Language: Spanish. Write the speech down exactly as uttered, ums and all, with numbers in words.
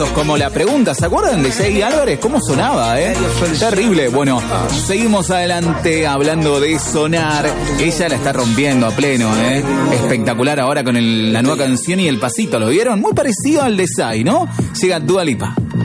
Como la pregunta, ¿se acuerdan de Jay Álvarez? ¿Cómo sonaba, eh? Terrible. Bueno, seguimos adelante hablando de sonar. Ella la está rompiendo a pleno, eh. Espectacular ahora con el, la nueva canción y el pasito, ¿lo vieron? Muy parecido al de Sai, ¿no? Llega Dua Lipa.